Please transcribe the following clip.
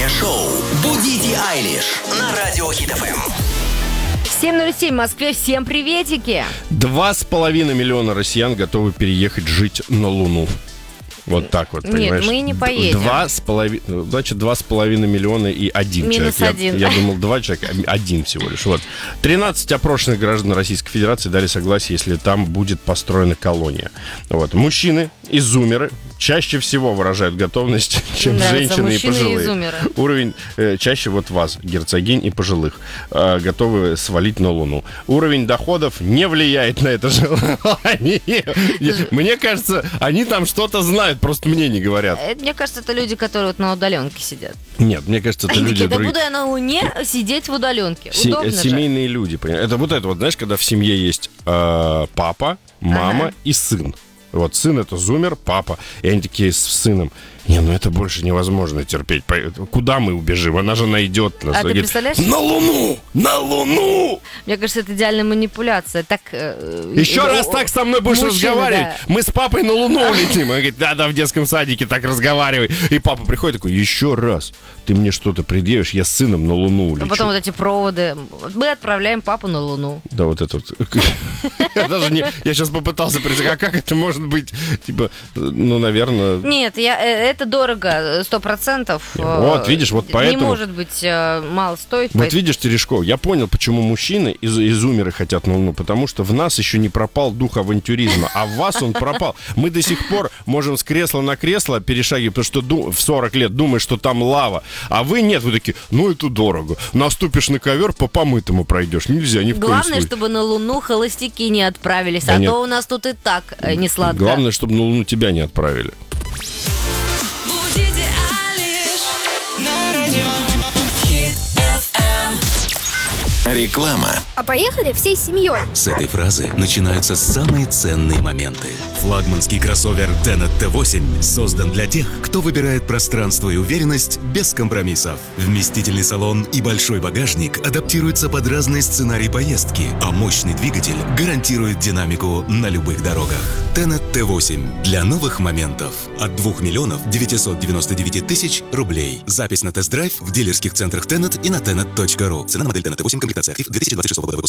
шоу «Будите Айлиш» на Радио Хит ФМ. 7:07 в Москве. Всем приветики. 2,5 миллиона россиян готовы переехать жить на Луну. Вот так вот, понимаешь? Нет, мы не поедем. 2,5 миллиона и один Минус человек. один. Я думал, 2 человека, один всего лишь. Вот. 13 опрошенных граждан Российской Федерации дали согласие, если там будет построена колония. Вот. Мужчины и зумеры чаще всего выражают готовность, чем женщины и пожилые. Уровень чаще вот вас, герцогинь и пожилых, готовы свалить на Луну. Уровень доходов не влияет на это желание. Мне кажется, они там что-то знают, просто мне не говорят. Мне кажется, это люди, которые вот на удаленке сидят. Нет, мне кажется, это люди... Да буду я на Луне сидеть в удаленке. Удобно семейные люди, понимаешь? Это вот, знаешь, когда в семье есть папа, мама и сын. Вот сын — это зумер, папа. И они такие с сыном: не, ну это больше невозможно терпеть. Куда мы убежим? Она же найдет нас. А ты представляешь? На Луну! На Луну! Мне кажется, это идеальная манипуляция. Так, еще раз так со мной будешь разговаривать, да. Мы с папой на Луну улетим. Он говорит: да, в детском садике так разговаривай. И папа приходит такой: еще раз ты мне что-то предъявишь, я с сыном на Луну улечу. А потом вот эти проводы. Мы отправляем папу на Луну. Да, вот это вот. Я сейчас попытался представить, а как это может быть? Типа, ну, наверное... Нет, это дорого, 100%. Вот, видишь, вот поэтому... Не может быть мало стоить. Вот видишь, Терешков, я понял, почему мужчины и зумеры хотят на Луну. Потому что в нас еще не пропал дух авантюризма, а в вас он пропал. Мы до сих пор можем с кресла на кресло перешагивать, потому что в 40 лет думаешь, что там лава. А вы нет, вы такие: ну это дорого. Наступишь на ковер, по помытому пройдешь. Нельзя, ни в коем случае. Главное, чтобы на Луну холостяки не отправились, да, а то у нас тут и так не сладко. Главное, чтобы на Луну тебя не отправили. Будите Айлиш на Радио Хит ФМ. Реклама. А поехали всей семьей. С этой фразы начинаются самые ценные моменты. Флагманский кроссовер Tenet T8 создан для тех, кто выбирает пространство и уверенность без компромиссов. Вместительный салон и большой багажник адаптируются под разные сценарии поездки, а мощный двигатель гарантирует динамику на любых дорогах. Tenet T8 для новых моментов. От 2 999 000 рублей. Запись на тест-драйв в дилерских центрах Tenet и на tenet.ru. Цена на модель Tenet T8, комплектация актив, 2026 года выпуска.